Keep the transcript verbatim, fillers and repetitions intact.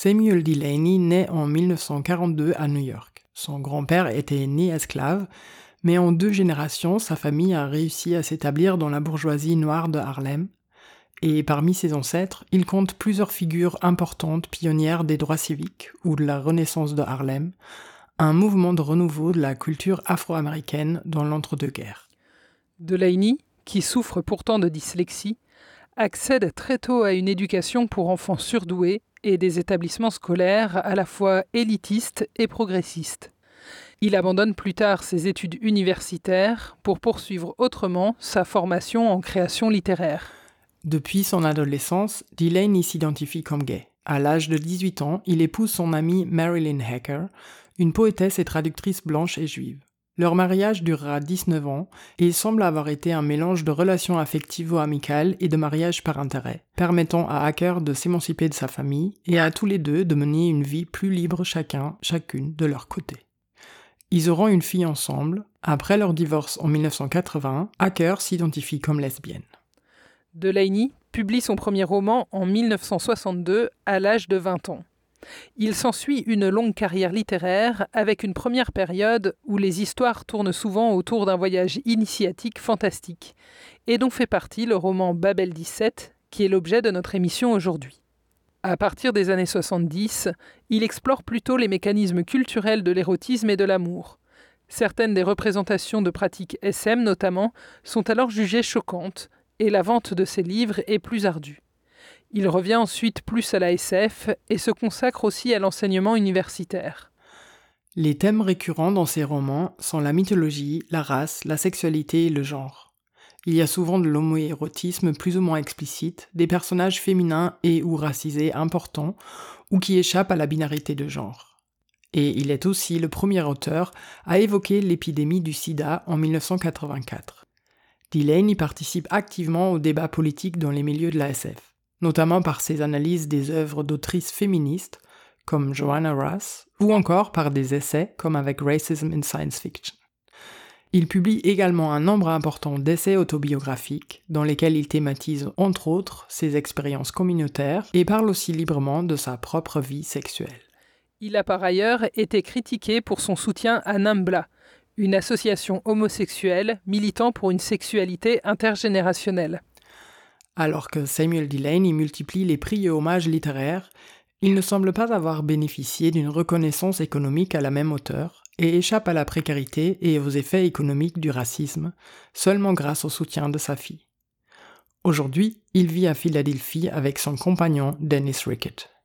Samuel Delany naît en dix-neuf cent quarante-deux à New York. Son grand-père était né esclave, mais en deux générations, sa famille a réussi à s'établir dans la bourgeoisie noire de Harlem, et parmi ses ancêtres, il compte plusieurs figures importantes pionnières des droits civiques ou de la Renaissance de Harlem, un mouvement de renouveau de la culture afro-américaine dans l'entre-deux-guerres. Delany, qui souffre pourtant de dyslexie, accède très tôt à une éducation pour enfants surdoués et des établissements scolaires à la fois élitistes et progressistes. Il abandonne plus tard ses études universitaires pour poursuivre autrement sa formation en création littéraire. Depuis son adolescence, Delany s'identifie comme gay. À l'âge de dix-huit ans, il épouse son amie Marilyn Hacker, une poétesse et traductrice blanche et juive. Leur mariage durera dix-neuf ans et semble avoir été un mélange de relations affectivo-amicales et de mariage par intérêt, permettant à Hacker de s'émanciper de sa famille et à tous les deux de mener une vie plus libre chacun, chacune de leur côté. Ils auront une fille ensemble. Après leur divorce en dix-neuf cent quatre-vingts, Hacker s'identifie comme lesbienne. Delany publie son premier roman en dix-neuf cent soixante-deux à l'âge de vingt ans. Il s'ensuit une longue carrière littéraire avec une première période où les histoires tournent souvent autour d'un voyage initiatique fantastique, et dont fait partie le roman Babel dix-sept, qui est l'objet de notre émission aujourd'hui. À partir des années soixante-dix, il explore plutôt les mécanismes culturels de l'érotisme et de l'amour. Certaines des représentations de pratiques S M notamment sont alors jugées choquantes, et la vente de ses livres est plus ardue. Il revient ensuite plus à la S F et se consacre aussi à l'enseignement universitaire. Les thèmes récurrents dans ses romans sont la mythologie, la race, la sexualité et le genre. Il y a souvent de l'homoérotisme plus ou moins explicite, des personnages féminins et ou racisés importants ou qui échappent à la binarité de genre. Et il est aussi le premier auteur à évoquer l'épidémie du sida en dix-neuf cent quatre-vingt-quatre. Delany participe activement au débat politique dans les milieux de la S F, notamment par ses analyses des œuvres d'autrices féministes, comme Joanna Russ, ou encore par des essais, comme avec Racism in Science Fiction. Il publie également un nombre important d'essais autobiographiques, dans lesquels il thématise entre autres ses expériences communautaires et parle aussi librement de sa propre vie sexuelle. Il a par ailleurs été critiqué pour son soutien à NAMBLA, une association homosexuelle militant pour une sexualité intergénérationnelle. Alors que Samuel Delany multiplie les prix et hommages littéraires, il ne semble pas avoir bénéficié d'une reconnaissance économique à la même hauteur et échappe à la précarité et aux effets économiques du racisme, seulement grâce au soutien de sa fille. Aujourd'hui, il vit à Philadelphie avec son compagnon Dennis Rickett.